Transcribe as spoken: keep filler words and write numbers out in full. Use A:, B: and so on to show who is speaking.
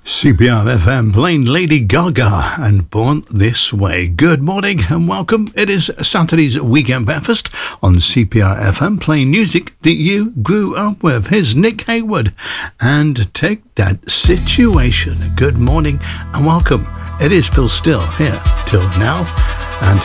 A: C P R F M playing Lady Gaga and Born This Way. Good morning and welcome. It is Saturday's Weekend Breakfast on C P R F M playing music that you grew up with. Here's Nick Hayward and Take That Situation. Good morning and welcome. It is Phil Still here till now. And